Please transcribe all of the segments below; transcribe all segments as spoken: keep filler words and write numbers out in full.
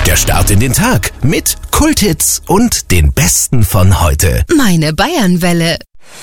Der Start in den Tag mit Kulthits und den Besten von heute. Meine Bayernwelle.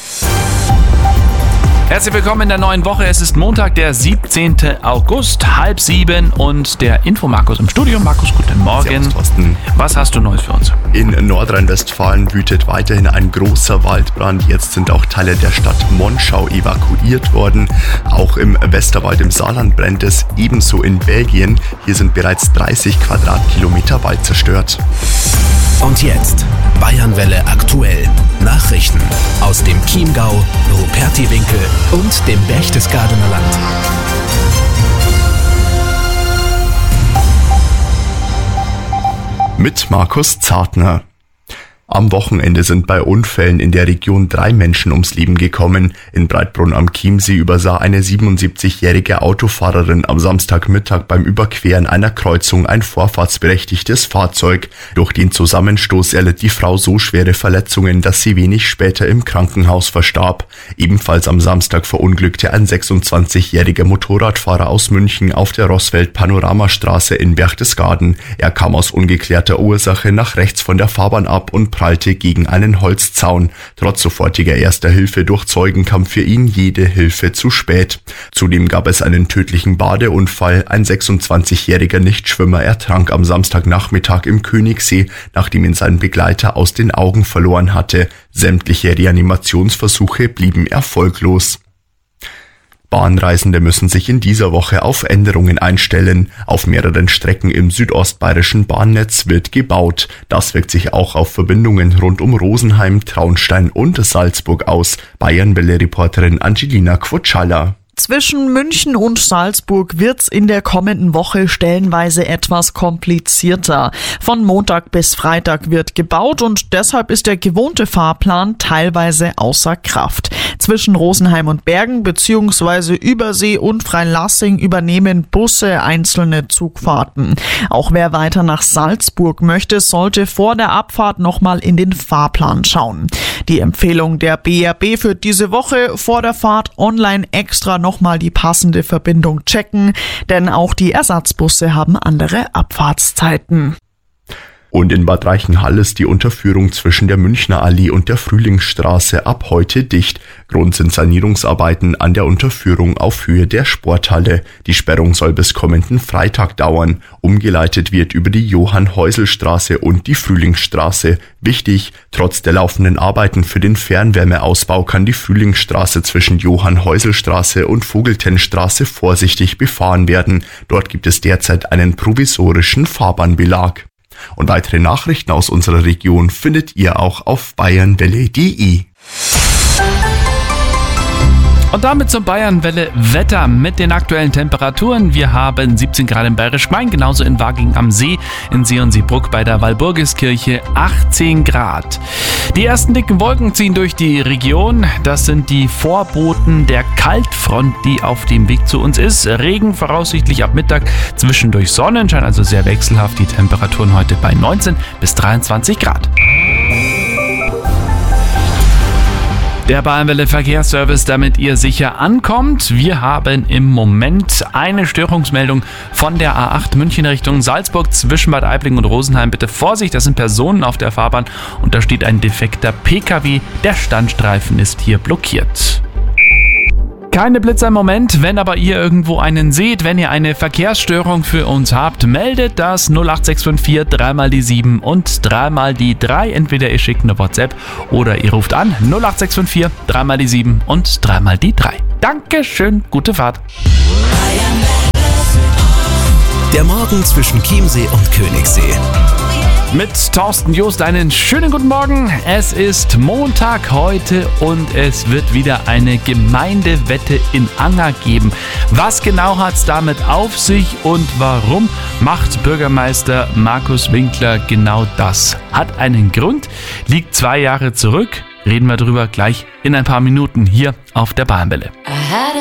Herzlich willkommen in der neuen Woche. Es ist Montag, der siebzehnten August, halb sieben und der Info-Markus im Studio. Markus, guten Morgen. Servus, Thorsten. Was hast du Neues für uns? In Nordrhein-Westfalen wütet weiterhin ein großer Waldbrand. Jetzt sind auch Teile der Stadt Monschau evakuiert worden. Auch im Westerwald im Saarland brennt es, ebenso in Belgien. Hier sind bereits dreißig Quadratkilometer Wald zerstört. Und jetzt Bayernwelle aktuell. Nachrichten aus dem Chiemgau, Rupertiwinkel und dem Berchtesgadener Land. Mit Markus Zartner. Am Wochenende sind bei Unfällen in der Region drei Menschen ums Leben gekommen. In Breitbrunn am Chiemsee übersah eine siebenundsiebzigjährige Autofahrerin am Samstagmittag beim Überqueren einer Kreuzung ein vorfahrtsberechtigtes Fahrzeug. Durch den Zusammenstoß erlitt die Frau so schwere Verletzungen, dass sie wenig später im Krankenhaus verstarb. Ebenfalls am Samstag verunglückte ein sechsundzwanzigjähriger Motorradfahrer aus München auf der Rossfeld-Panoramastraße in Berchtesgaden. Er kam aus ungeklärter Ursache nach rechts von der Fahrbahn ab und prallte gegen einen Holzzaun. Trotz sofortiger erster Hilfe durch Zeugen kam für ihn jede Hilfe zu spät. Zudem gab es einen tödlichen Badeunfall. Ein sechsundzwanzigjähriger Nichtschwimmer ertrank am Samstagnachmittag im Königssee, nachdem ihn sein Begleiter aus den Augen verloren hatte. Sämtliche Reanimationsversuche blieben erfolglos. Bahnreisende müssen sich in dieser Woche auf Änderungen einstellen. Auf mehreren Strecken im südostbayerischen Bahnnetz wird gebaut. Das wirkt sich auch auf Verbindungen rund um Rosenheim, Traunstein und Salzburg aus. Bayernwelle-Reporterin Angelina Quotschalla. Zwischen München und Salzburg wird's in der kommenden Woche stellenweise etwas komplizierter. Von Montag bis Freitag wird gebaut und deshalb ist der gewohnte Fahrplan teilweise außer Kraft. Zwischen Rosenheim und Bergen bzw. Übersee und Freilassing übernehmen Busse einzelne Zugfahrten. Auch wer weiter nach Salzburg möchte, sollte vor der Abfahrt nochmal in den Fahrplan schauen. Die Empfehlung der B R B für diese Woche: vor der Fahrt online extra nochmal die passende Verbindung checken, denn auch die Ersatzbusse haben andere Abfahrtszeiten. Und in Bad Reichenhall ist die Unterführung zwischen der Münchner Allee und der Frühlingsstraße ab heute dicht. Grund sind Sanierungsarbeiten an der Unterführung auf Höhe der Sporthalle. Die Sperrung soll bis kommenden Freitag dauern. Umgeleitet wird über die Johann-Heusel-Straße und die Frühlingsstraße. Wichtig: trotz der laufenden Arbeiten für den Fernwärmeausbau kann die Frühlingsstraße zwischen Johann-Heusel-Straße und Vogeltenstraße vorsichtig befahren werden. Dort gibt es derzeit einen provisorischen Fahrbahnbelag. Und weitere Nachrichten aus unserer Region findet ihr auch auf bayernwelle punkt de. Und damit zum Bayernwelle Wetter mit den aktuellen Temperaturen. Wir haben siebzehn Grad in Bayerisch Main, genauso in Waging am See, in See und Seebrugg bei der Walburgiskirche achtzehn Grad. Die ersten dicken Wolken ziehen durch die Region. Das sind die Vorboten der Kaltfront, die auf dem Weg zu uns ist. Regen voraussichtlich ab Mittag, zwischendurch Sonnenschein, also sehr wechselhaft. Die Temperaturen heute bei neunzehn bis dreiundzwanzig Grad. Der Bayernwelle Verkehrsservice, damit ihr sicher ankommt. Wir haben im Moment eine Störungsmeldung von der A acht München Richtung Salzburg zwischen Bad Aibling und Rosenheim. Bitte Vorsicht, das sind Personen auf der Fahrbahn und da steht ein defekter P K W. Der Standstreifen ist hier blockiert. Keine Blitzer im Moment, wenn aber ihr irgendwo einen seht, wenn ihr eine Verkehrsstörung für uns habt, meldet das null acht sechs fünf vier dreimal die sieben und dreimal die drei. Entweder ihr schickt eine WhatsApp oder ihr ruft an null acht sechs fünf vier dreimal die sieben und dreimal die drei. Dankeschön, gute Fahrt. Der Morgen zwischen Chiemsee und Königssee. Mit Thorsten Joost einen schönen guten Morgen. Es ist Montag heute und es wird wieder eine Gemeindewette in Anger geben. Was genau hat es damit auf sich und warum macht Bürgermeister Markus Winkler genau das? Hat einen Grund, liegt zwei Jahre zurück. Reden wir drüber gleich in ein paar Minuten hier auf der Bayernwelle.